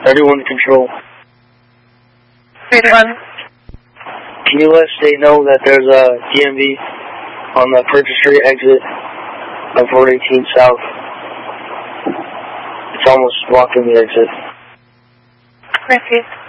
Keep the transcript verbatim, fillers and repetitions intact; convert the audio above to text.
thirty-one to control. thirty-one. Can you let state know that there's a D M V on the Purchase Street exit of four eighteen South? It's almost blocking the exit. Refuse.